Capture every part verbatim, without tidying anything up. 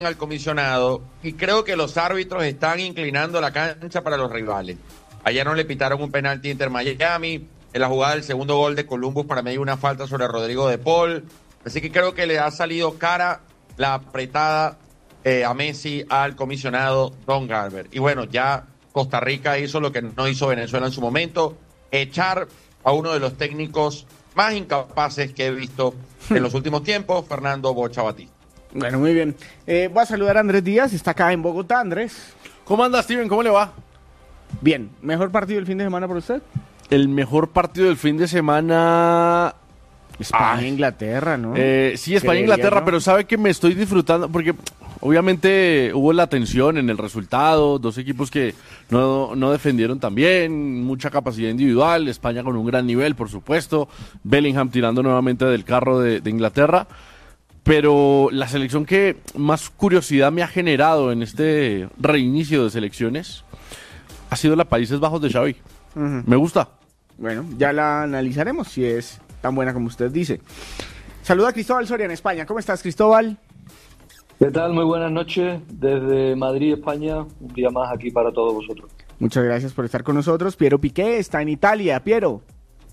al comisionado y creo que los árbitros están inclinando la cancha para los rivales. Ayer no le pitaron un penalti Inter Miami, en la jugada del segundo gol de Columbus para mí hay una falta sobre Rodrigo de Paul, así que creo que le ha salido cara la apretada eh, a Messi al comisionado Don Garber. Y bueno, ya Costa Rica hizo lo que no hizo Venezuela en su momento, echar a uno de los técnicos más incapaces que he visto en los últimos tiempos, Fernando Bocha Batista. Bueno, muy bien. Eh, voy a saludar a Andrés Díaz, está acá en Bogotá. Andrés. ¿Cómo anda, Steven? ¿Cómo le va? Bien. ¿Mejor partido del fin de semana para usted? El mejor partido del fin de semana... España-Inglaterra, ¿no? Eh, sí, España-Inglaterra, ¿no? Pero sabe que me estoy disfrutando, porque obviamente hubo la tensión en el resultado, dos equipos que no, no defendieron tan bien, mucha capacidad individual, España con un gran nivel, por supuesto, Bellingham tirando nuevamente del carro de, de Inglaterra, pero la selección que más curiosidad me ha generado en este reinicio de selecciones ha sido la Países Bajos de Xavi. Uh-huh. Me gusta. Bueno, ya la analizaremos si es tan buena como usted dice. Saluda a Cristóbal Soria en España. ¿Cómo estás, Cristóbal? ¿Qué tal? Muy buenas noches desde Madrid, España. Un día más aquí para todos vosotros. Muchas gracias por estar con nosotros. Piero Piqué está en Italia. Piero.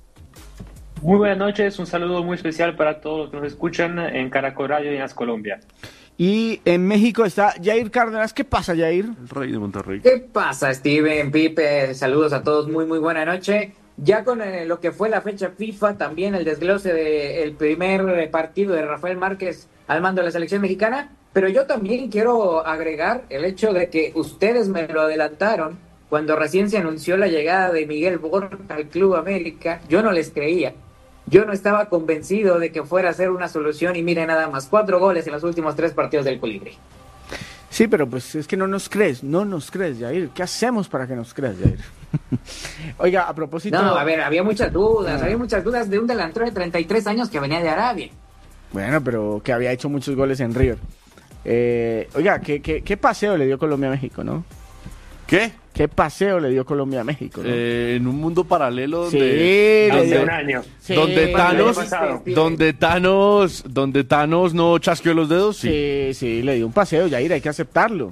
Muy buenas noches. Un saludo muy especial para todos los que nos escuchan en Caracol Radio y en las Colombia. Y en México está Jair Cárdenas. ¿Qué pasa, Jair? El rey de Monterrey. ¿Qué pasa, Steven, Pipe? Saludos a todos. Muy, muy buena noche. Ya con eh, lo que fue la fecha FIFA, también el desglose del primer partido de Rafael Márquez al mando de la selección mexicana, pero yo también quiero agregar el hecho de que ustedes me lo adelantaron cuando recién se anunció la llegada de Miguel Borja al Club América. Yo no les creía, yo no estaba convencido de que fuera a ser una solución y mire nada más, cuatro goles en los últimos tres partidos del Colibrí. Sí, pero pues es que no nos crees, no nos crees, Jair. ¿Qué hacemos para que nos creas, Jair? Oiga, a propósito... No, a ver, había muchas dudas, ah. había muchas dudas de un delantero de treinta y tres años que venía de Arabia. Bueno, pero que había hecho muchos goles en River. Eh, oiga, ¿qué, qué, qué paseo le dio Colombia a México, no? ¿Qué? ¿Qué paseo le dio Colombia a México, no? Eh, en un mundo paralelo donde... Sí, hace dio... un año. Sí, donde Thanos, sí, donde Thanos, donde Thanos no chasqueó los dedos, sí. Sí, sí, le dio un paseo, Jair, hay que aceptarlo.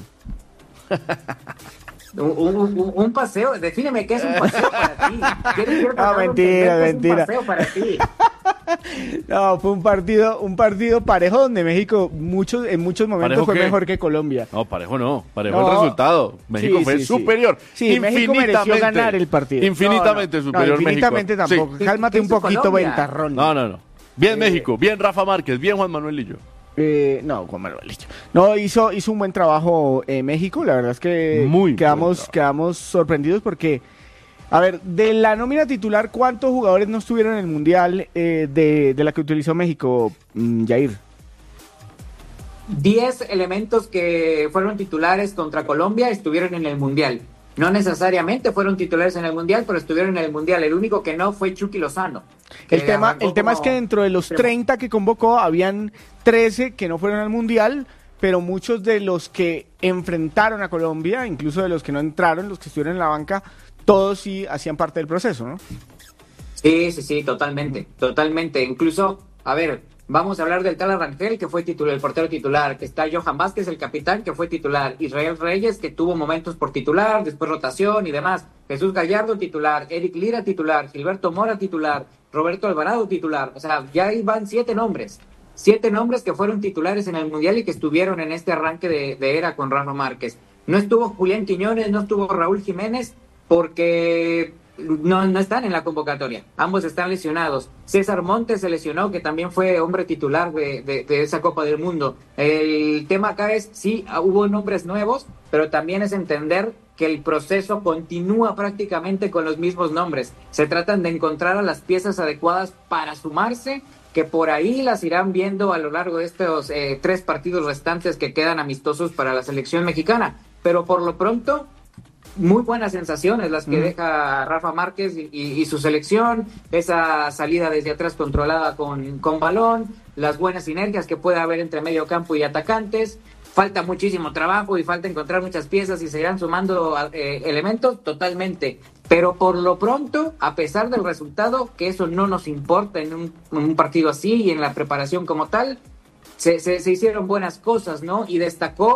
Un, un, un paseo, defíneme qué es un paseo para ti. No, mentira, mentira. Un paseo para ti. No, fue un partido, un partido parejo donde México muchos, en muchos momentos fue qué? mejor que Colombia. No, parejo no, parejo no. el resultado. México sí, fue sí, superior. Sí, sí México mereció ganar el partido. Infinitamente no, no, superior no, infinitamente México. tampoco. Sí. Cálmate un poquito, Colombia? Ventarrón. No, no, no. Bien eh, México, bien Rafa Márquez, bien Juan Manuel Lillo. Eh, no, Juan Manuel Lillo. No, hizo, hizo un buen trabajo eh, México. La verdad es que Muy quedamos, quedamos sorprendidos porque... A ver, de la nómina titular, ¿cuántos jugadores no estuvieron en el Mundial eh, de, de la que utilizó México, mm, Jair? Diez elementos que fueron titulares contra Colombia estuvieron en el Mundial. No necesariamente fueron titulares en el Mundial, pero estuvieron en el Mundial. El único que no fue Chucky Lozano. El tema, el tema es que dentro de los treinta que convocó, habían trece que no fueron al Mundial, pero muchos de los que enfrentaron a Colombia, incluso de los que no entraron, los que estuvieron en la banca, todos sí hacían parte del proceso, ¿no? Sí, sí, sí, totalmente, totalmente. Incluso, a ver, vamos a hablar del tal Rangel, que fue titular, el portero titular, que está Johan Vázquez, el capitán, que fue titular, Israel Reyes, que tuvo momentos por titular, después rotación y demás, Jesús Gallardo titular, Eric Lira titular, Gilberto Mora titular, Roberto Alvarado titular, o sea, ya ahí van siete nombres, siete nombres que fueron titulares en el Mundial y que estuvieron en este arranque de, de era con Rafa Márquez. No estuvo Julián Quiñones, no estuvo Raúl Jiménez, porque no, no están en la convocatoria, ambos están lesionados. César Montes se lesionó, que también fue hombre titular de, de, de esa Copa del Mundo. El tema acá es, sí, hubo nombres nuevos, pero también es entender que el proceso continúa prácticamente con los mismos nombres. Se tratan de encontrar a las piezas adecuadas para sumarse, que por ahí las irán viendo a lo largo de estos eh, tres partidos restantes que quedan amistosos para la selección mexicana. Pero por lo pronto, muy buenas sensaciones las que mm. deja Rafa Márquez y, y, y su selección, esa salida desde atrás controlada con, con balón, las buenas sinergias que puede haber entre medio campo y atacantes. Falta muchísimo trabajo y falta encontrar muchas piezas y se irán sumando eh, elementos totalmente. Pero por lo pronto, a pesar del resultado, que eso no nos importa en un, en un partido así y en la preparación como tal, se, se, se hicieron buenas cosas, ¿no? Y destacó